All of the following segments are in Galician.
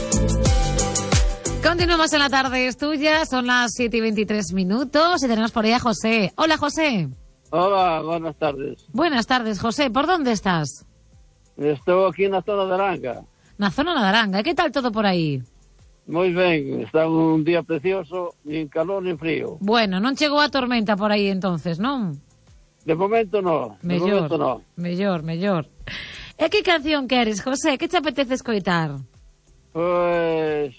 Continuamos en La Tarde es Tuya, son las 7:23 y tenemos por ahí a José. Hola, José. Hola, buenas tardes. Buenas tardes, José. ¿Por dónde estás? Estou aquí na zona de Aranga. Na zona da Aranga. ¿Qué tal todo por aí? Moi ben, está un día precioso, nin calor nin frío. Bueno, non chegou a tormenta por aí entonces, non? De momento no, Mellor, de momento no. mellor. E que canción queres, José? Que te apetece escoitar? Pois...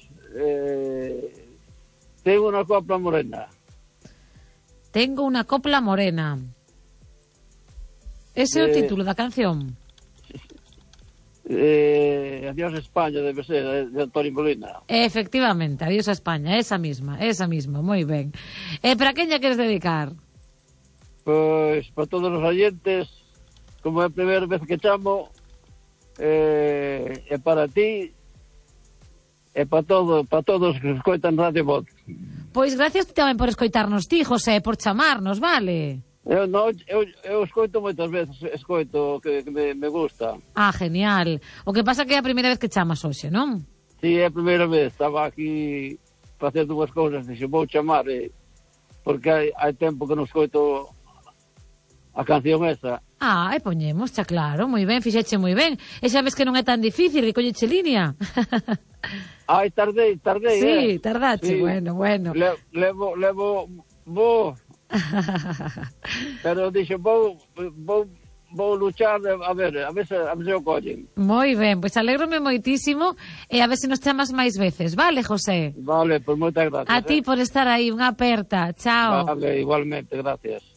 tengo unha copla morena. Tengo unha copla morena. Ese é o título da canción. Adiós España, debe ser, de Antonio Molina. Efectivamente, Adiós a España, esa misma, moi ben. Para quen lla queres dedicar? Pois, para todos os oyentes, como é a primeira vez que chamo, é para ti, e para todos que escoitan Radio Voz. Pois gracias tamén por escoitarnos ti, José, por chamarnos, vale? Eu escoito moitas veces, que me gusta. Ah, genial. O que pasa que é a primeira vez que chamas hoxe, non? Si, é a primeira vez. Estaba aquí facendo unhas cousas e se vou chamar, porque hai tempo que non escoito a canción esa. Ah, e poñemos, xa claro, moi ben, fixeche moi ben. E xa ves que non é tan difícil, que colleche línea. Ai, tardei, sí, tardache, sí. Bueno. Vou... Pero dixo, vou luchar a ver se o collen. Moi ben, pois alégrome moitísimo e a ver se nos chamas máis veces, vale, José? Vale, pois moitas gracias. A ti por estar aí, unha aperta, chao. Vale, igualmente, gracias.